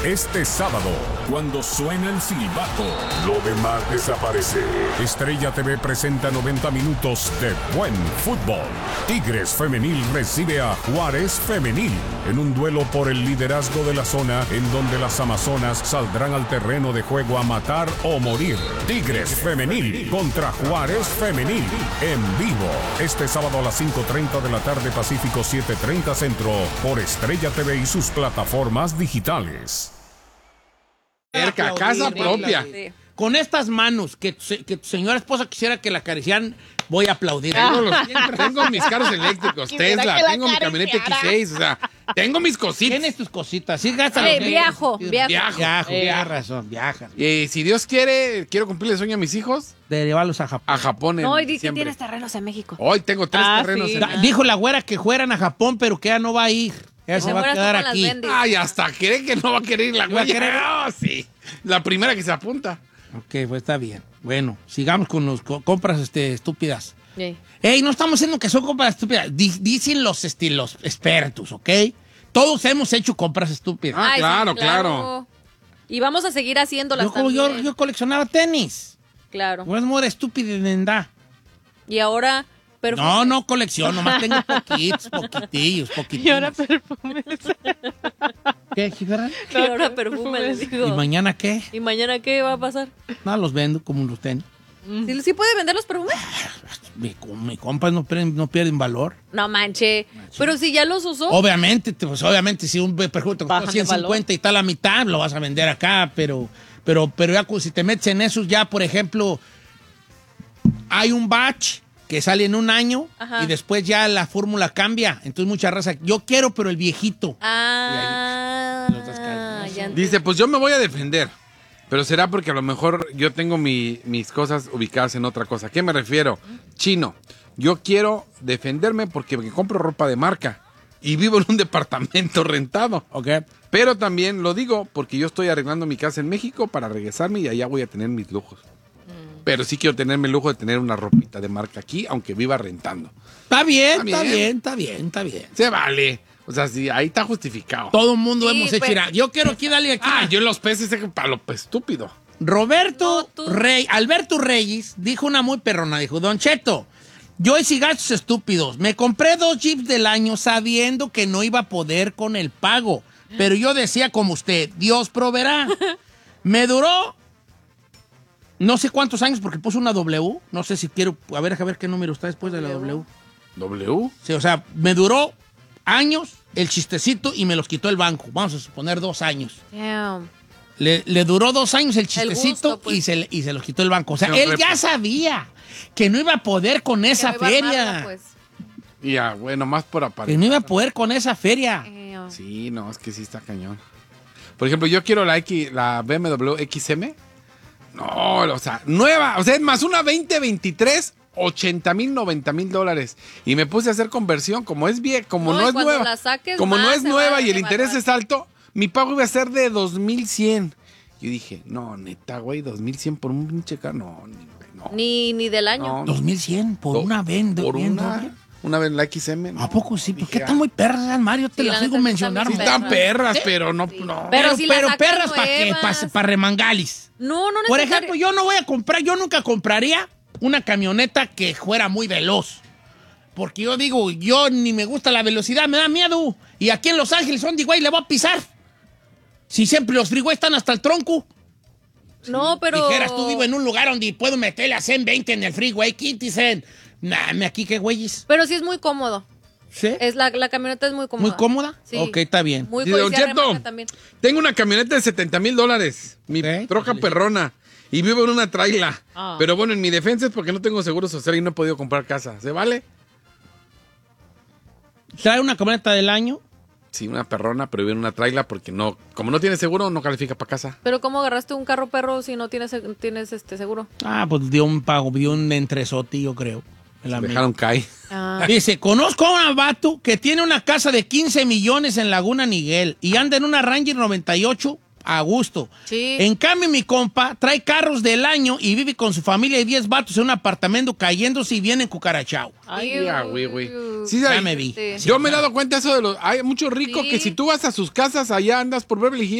Este sábado, cuando suena el silbato, lo demás desaparece. Estrella TV presenta 90 minutos de buen fútbol. Tigres Femenil recibe a Juárez Femenil en un duelo por el liderazgo de la zona, en donde las amazonas saldrán al terreno de juego a matar o morir. Tigres Femenil contra Juárez Femenil en vivo. Este sábado a las 5:30 de la tarde, Pacífico 7:30 Centro, por Estrella TV y sus plataformas digitales. Cerca, casa propia. Con estas manos que tu señora esposa quisiera que la acariciaran, voy a aplaudir. Tengo mis carros eléctricos, Tesla, tengo mi camioneta X6, o sea, tengo mis cositas. Tienes tus cositas, sí, gasta. Viajo. Tienes razón, viajas. Si Dios quiere, quiero cumplir el sueño a mis hijos. De llevarlos a Japón. A Japón en No, y di que diciembre. tienes terrenos en México. Hoy tengo 3 terrenos sí. en... Dijo la güera que fueran a Japón, pero que ella no va a ir. Ella se va a quedar aquí. Ay, hasta cree que no va a querer ir la ¿Va a güey. querer? Oh, sí. La primera que se apunta. Ok, pues está bien. Bueno, sigamos con las compras estúpidas. Sí. Ey, no estamos diciendo que son compras estúpidas. Dicen los expertos, ¿ok? Todos hemos hecho compras estúpidas. Ah, Ay, claro, claro. Y vamos a seguir haciéndolas también. Yo coleccionaba tenis. Claro. No es moda estúpida en da. Y ahora... No colecciono, nomás tengo poquitillos. Y ahora perfumes. ¿Qué, Gibran? Y ahora perfume, les digo. ¿Y mañana qué? ¿Y mañana qué va a pasar? No, los vendo como los tenis. ¿Sí puede vender los perfumes? Mi compas no pierden valor. No manche. Pero si ya los usó. Obviamente, si un perfume te costó Bajan de 150 valor. y está a la mitad, lo vas a vender acá, pero ya si te metes en esos, ya, por ejemplo, hay un batch que sale en un año. Ajá. Y después ya la fórmula cambia. Entonces mucha raza, yo quiero, pero el viejito. Ah, Los descargas. ya entendí. Dice, pues yo me voy a defender. Pero será porque a lo mejor yo tengo mis cosas ubicadas en otra cosa. ¿A qué me refiero? Chino, yo quiero defenderme porque me compro ropa de marca y vivo en un departamento rentado. ¿Ok? Pero también lo digo porque yo estoy arreglando mi casa en México para regresarme y allá voy a tener mis lujos. Pero sí quiero tenerme el lujo de tener una ropita de marca aquí, aunque viva rentando. Está bien. Se vale. O sea, sí, ahí está justificado. Todo el mundo Sí, hemos hecho. pero- Mira, yo quiero aquí darle aquí. Yo en los peces para lo estúpido. Alberto No, tú. Reyes dijo una muy perrona, dijo, Don Cheto, yo hice gastos estúpidos, me compré 2 Jeeps del año sabiendo que no iba a poder con el pago, pero yo decía como usted, Dios proveerá. Me duró no sé cuántos años porque puso una W, no sé si quiero, a ver qué número está después de la W. ¿W? Sí, o sea, me duró años el chistecito y me los quitó el banco, vamos a suponer 2 años. Damn. Le duró 2 años el chistecito gusto, pues. y se los quitó el banco. O sea, No, él ya sabía que no iba a poder con esa Que me iba a feria. armarla, pues. Ya, bueno, más por Que aparecer. no iba a poder con esa feria. Damn. Sí, no, es que sí está cañón. Por ejemplo, yo quiero la BMW XM. No, o sea, nueva. O sea, es más una 2023, 80,000, 90,000 dólares. Y me puse a hacer conversión. Como es bien, como No, no y es cuando nueva. la saques Como no más, es se va nueva a y el interés devaluar. es alto, mi pago iba a ser de 2,100. Yo dije, no, neta, güey, 2,100 por un pinche carro. No, no. Ni del año. No. 2100 por una vez. Por bien una, doble. una vez la XM. ¿A poco sí? ¿Por qué Dije, están muy perras, Mario? Te Sí, las la digo neta, mencionar. están Sí muy más. están perras, Sí. pero no, no. Pero si las pero sacas perras para qué? nuevas. Para remangalis. No Por necesariamente. ejemplo, yo nunca compraría una camioneta que fuera muy veloz. Porque yo digo, yo ni me gusta la velocidad, me da miedo. Y aquí en Los Ángeles, ¿dónde, güey, le voy a pisar? Si siempre los freeways están hasta el tronco. No, pero. Dijeras, tú vivo en un lugar donde puedo meterle a 120 en el freeway, quítisen. Nah, aquí qué güeyes. Pero sí es muy cómodo. ¿Sí? La camioneta es muy cómoda. ¿Muy cómoda? Sí. Ok, está bien. Muy Dice, Don codiciada Cheto, remarca también. tengo una camioneta de 70,000 dólares. Mi Ok, troca pues, perrona. Y vivo en una traila. Ah. Pero bueno, en mi defensa es porque no tengo seguro social y no he podido comprar casa. ¿Se vale? Trae una camioneta del año. Sí, una perrona, pero vive en una traila porque no, como no tiene seguro, no califica para casa. Pero ¿cómo agarraste un carro perro si no tienes seguro? Ah, pues dio un pago, dio un entresote, yo creo. El amigo. Dejaron caer. Ah. Dice, conozco a un vato que tiene una casa de 15 millones en Laguna Niguel y anda en una Ranger 98 a gusto. Sí. En cambio, mi compa trae carros del año y vive con su familia y 10 vatos en un apartamento cayéndose y viene cucarachao. Ay, ya, güey. Sí, Ya hay- me vi. Sí. Yo me he dado cuenta eso de los... Hay muchos ricos Sí. que si tú vas a sus casas allá andas por Beverly Hills